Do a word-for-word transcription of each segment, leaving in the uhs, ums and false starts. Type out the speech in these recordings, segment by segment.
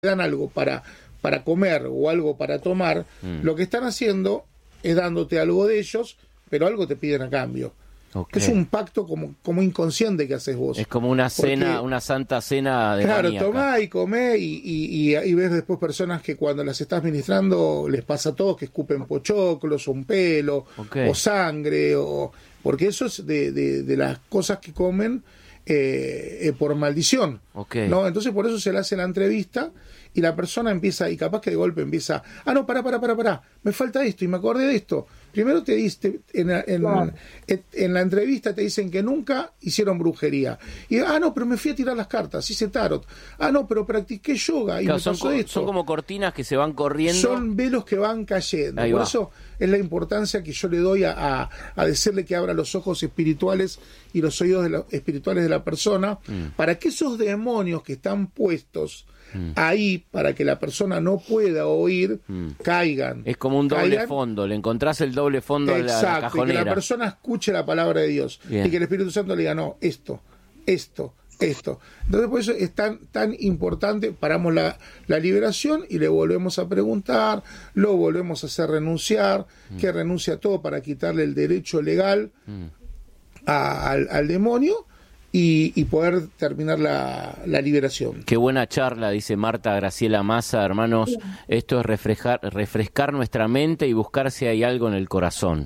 dan algo para, para comer o algo para tomar, mm. lo que están haciendo es dándote algo de ellos, pero algo te piden a cambio. Okay. Es un pacto como, como inconsciente que haces vos. Es como una cena, porque, una santa cena de claro, maníaca. tomá y comé y, y, y, y ves después personas que cuando las estás ministrando les pasa a todos que escupen pochoclos o un pelo, okay. o sangre, o porque eso es de, de, de las cosas que comen eh, eh, por maldición. Okay. ¿No? Entonces por eso se le hace la entrevista y la persona empieza, y capaz que de golpe empieza, ah, no, pará, pará, pará, pará, me falta esto y me acordé de esto. Primero te diste, en, en, claro. en, en la entrevista te dicen que nunca hicieron brujería. Y, ah, no, pero me fui a tirar las cartas, hice tarot. Ah, no, pero practiqué yoga y claro, me pasó son, esto. Son como cortinas que se van corriendo. Son velos que van cayendo. Ahí Por va. eso es la importancia que yo le doy a, a, a decirle que abra los ojos espirituales y los oídos de la, espirituales de la persona, mm. para que esos demonios que están puestos Mm. ahí para que la persona no pueda oír, mm. caigan. Es como un doble caigan. fondo, le encontrás el doble fondo. Exacto, a la, la cajonera. Y que la persona escuche la palabra de Dios. Bien. Y que el Espíritu Santo le diga, no, esto, esto, esto. Entonces por eso es tan, tan importante, paramos la, la liberación y le volvemos a preguntar, lo volvemos a hacer renunciar, mm. que renuncia a todo para quitarle el derecho legal mm. a, al, al demonio. Y, y poder terminar la, la liberación. Qué buena charla, dice Marta Graciela Massa, hermanos. Sí. Esto es refrescar, refrescar nuestra mente y buscar si hay algo en el corazón.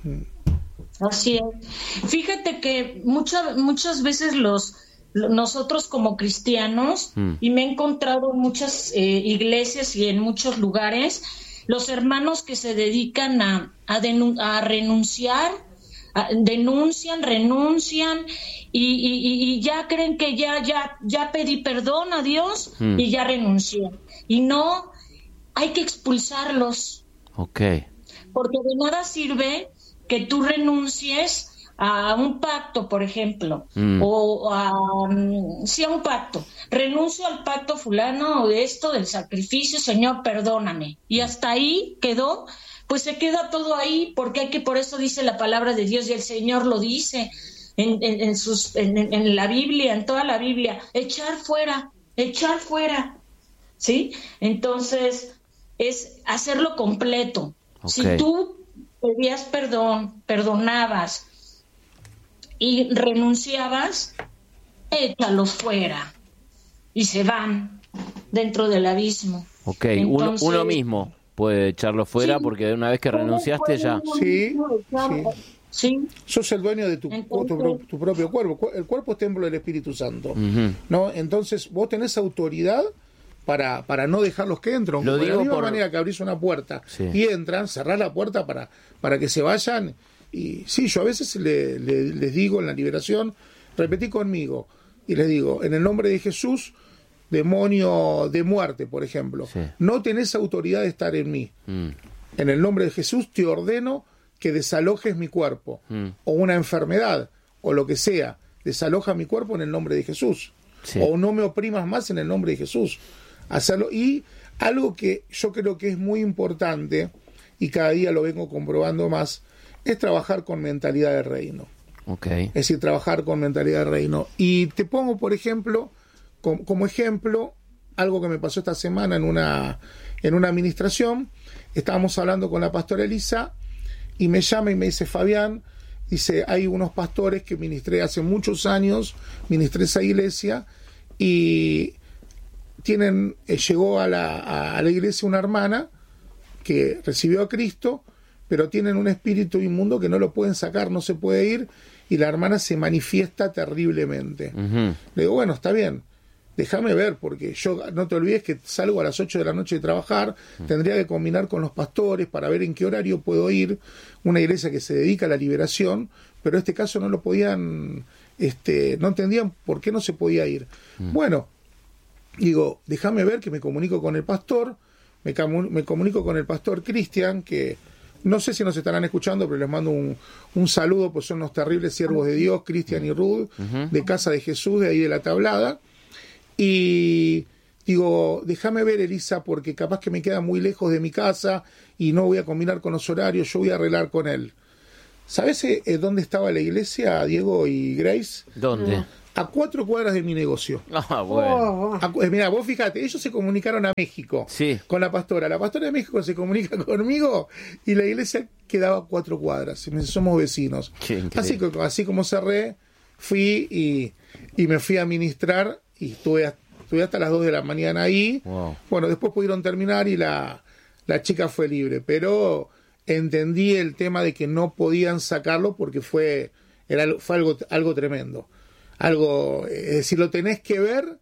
Así es. Fíjate que muchas muchas veces los nosotros como cristianos, mm. y me he encontrado en muchas eh, iglesias y en muchos lugares, los hermanos que se dedican a, a, denun- a renunciar, a, denuncian, renuncian, Y, y, y ya creen que ya ya ya pedí perdón a Dios mm. y ya renuncié. Y no, hay que expulsarlos. Okay. Porque de nada sirve que tú renuncies a un pacto, por ejemplo, mm. o a, um, sí, a un pacto. Renuncio al pacto fulano o de esto, del sacrificio, Señor, perdóname. Y hasta ahí quedó, pues se queda todo ahí, porque hay que, por eso dice la palabra de Dios y el Señor lo dice. En, en, en, sus, en, en la Biblia, en toda la Biblia, echar fuera, echar fuera, ¿sí? Entonces, es hacerlo completo. Okay. Si tú pedías perdón, perdonabas y renunciabas, échalos fuera y se van dentro del abismo. Ok, Entonces, uno, uno mismo puede echarlo fuera, sí, porque de una vez que renunciaste ya... Sí, sí. Sí. Sos el dueño de tu, Entonces, tu, tu propio cuerpo. El cuerpo es templo del Espíritu Santo. Uh-huh. ¿No? Entonces vos tenés autoridad para, para no dejarlos que entren. Lo de digo la misma por... manera que abrís una puerta sí. y entran, cerrás la puerta para, para que se vayan. Y sí, yo a veces le, le, les digo en la liberación, repetí conmigo, y les digo, en el nombre de Jesús, demonio de muerte, por ejemplo, sí. no tenés autoridad de estar en mí. Mm. En el nombre de Jesús te ordeno que desalojes mi cuerpo, mm. o una enfermedad, o lo que sea, desaloja mi cuerpo en el nombre de Jesús, sí. o no me oprimas más en el nombre de Jesús. Hacerlo. Y algo que yo creo que es muy importante, y cada día lo vengo comprobando más, es trabajar con mentalidad de reino. Okay. Es decir, trabajar con mentalidad de reino. Y te pongo, por ejemplo, como, como ejemplo, algo que me pasó esta semana en una, en una administración. Estábamos hablando con la pastora Elisa, y me llama y me dice, Fabián, dice, hay unos pastores que ministré hace muchos años, ministré esa iglesia, y tienen, eh, llegó a la, a, a la iglesia una hermana que recibió a Cristo, pero tienen un espíritu inmundo que no lo pueden sacar, no se puede ir, y la hermana se manifiesta terriblemente. Uh-huh. Le digo, bueno, está bien, déjame ver, porque yo, no te olvides que salgo a las ocho de la noche de trabajar, uh-huh. tendría que combinar con los pastores para ver en qué horario puedo ir, una iglesia que se dedica a la liberación, pero en este caso no lo podían, este, no entendían por qué no se podía ir. Uh-huh. Bueno, digo, déjame ver, que me comunico con el pastor, me, camu- me comunico con el pastor Cristian, que no sé si nos estarán escuchando, pero les mando un, un saludo, pues son unos terribles siervos de Dios, Cristian y Ruth, uh-huh. de Casa de Jesús, de ahí de la Tablada. Y digo, déjame ver, Elisa, porque capaz que me queda muy lejos de mi casa y no voy a combinar con los horarios, yo voy a arreglar con él. ¿Sabes eh, dónde estaba la iglesia, Diego y Grace? ¿Dónde? a cuatro cuadras de mi negocio. Ah, bueno. A, mira, vos fíjate, ellos se comunicaron a México Sí. con la pastora. La pastora de México se comunica conmigo y la iglesia quedaba a cuatro cuadras. Y me dice, somos vecinos. Qué increíble. Así, que- así como cerré, fui y, y me fui a ministrar y estuve, estuve hasta las dos de la mañana ahí. Wow. Bueno, después pudieron terminar y la, la chica fue libre, pero entendí el tema de que no podían sacarlo porque fue, era, fue algo, algo tremendo. Algo, es decir, lo tenés que ver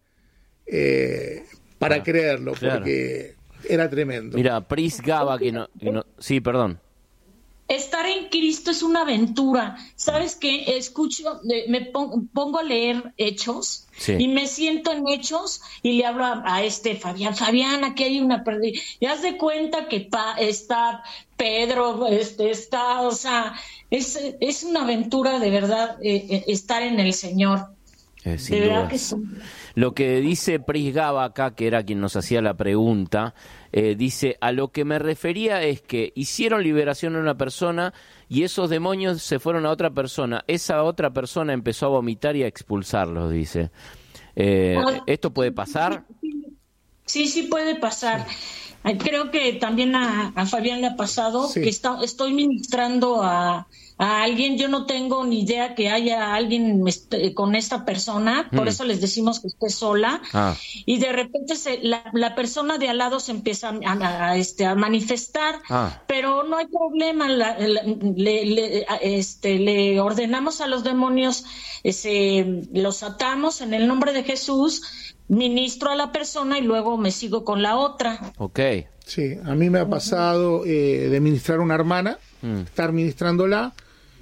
eh, para Ah, creerlo, claro. porque era tremendo. Mira, Pris Gaba, que no, que no... Sí, perdón. Estar en Cristo es una aventura. ¿Sabes qué? Escucho, eh, me pon- pongo a leer Hechos Sí. y me siento en Hechos y le hablo a, a este Fabián. Fabián, aquí hay una pérdida. Y haz de cuenta que pa- está Pedro, este, está, o sea, es, es una aventura de verdad eh, eh, estar en el Señor. Eh, sin De verdad duda. que sí. Lo que dice Pris Gaba acá, que era quien nos hacía la pregunta, eh, dice, a lo que me refería es que hicieron liberación a una persona y esos demonios se fueron a otra persona. Esa otra persona empezó a vomitar y a expulsarlos, dice. Eh, ¿Esto puede pasar? Sí, sí puede pasar. Ay, creo que también a, a Fabián le ha pasado Sí. que está, estoy ministrando a, a alguien, yo no tengo ni idea que haya alguien este, con esta persona, por Mm. eso les decimos que esté sola, Ah. y de repente se, la, la persona de al lado se empieza a, a- a, este, a manifestar, Ah. pero no hay problema, la- la- le, le- a- este, le ordenamos a los demonios, ese, los atamos en el nombre de Jesús, ministro a la persona y luego me sigo con la otra. Ok. Sí, a mí me ha pasado eh, de ministrar a una hermana, Mm. estar ministrándola,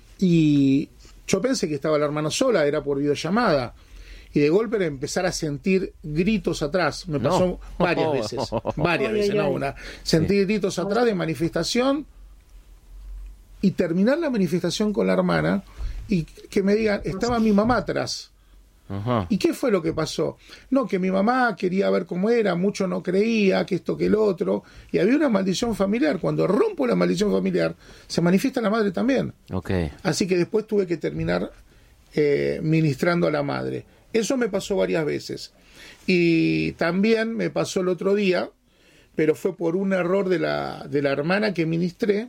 y yo pensé que estaba la hermana sola, era por videollamada, y de golpe era empezar a sentir gritos atrás. Me No. pasó varias veces, varias Ay, veces, ay, no ay. una. Sentir gritos atrás de manifestación y terminar la manifestación con la hermana y que me digan, estaba mi mamá atrás. Ajá. ¿Y qué fue lo que pasó? No, que mi mamá quería ver cómo era, mucho no creía, que esto, que el otro, y había una maldición familiar. Cuando rompo la maldición familiar, se manifiesta la madre también. Ok. Así que después tuve que terminar eh, ministrando a la madre. Eso me pasó varias veces. Y también me pasó el otro día, pero fue por un error de la, de la hermana que ministré,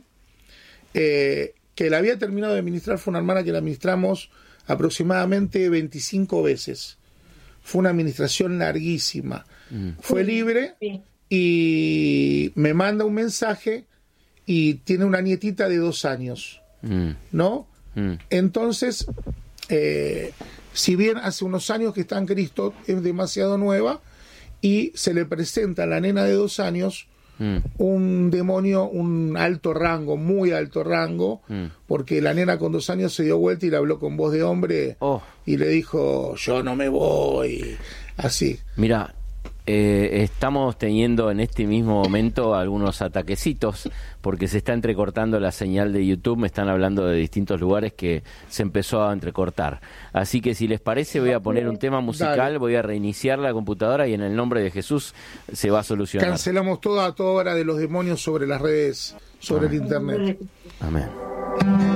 eh, que la había terminado de ministrar, fue una hermana que la ministramos aproximadamente veinticinco veces. Fue una administración larguísima. Mm. Fue libre Sí. y me manda un mensaje y tiene una nietita de dos años, Mm. ¿no? Mm. Entonces, eh, si bien hace unos años que está en Cristo, es demasiado nueva y se le presenta a la nena de dos años Mm. un demonio, un alto rango, muy alto rango, Mm. porque la nena con dos años se dio vuelta y le habló con voz de hombre Oh. y le dijo, yo no me voy, así. Mira, eh, estamos teniendo en este mismo momento algunos ataquecitos porque se está entrecortando la señal de YouTube, me están hablando de distintos lugares que se empezó a entrecortar. Así que si les parece voy a poner un tema musical, Dale. voy a reiniciar la computadora y en el nombre de Jesús se va a solucionar. Cancelamos toda, toda hora de los demonios sobre las redes, sobre el internet. Amén.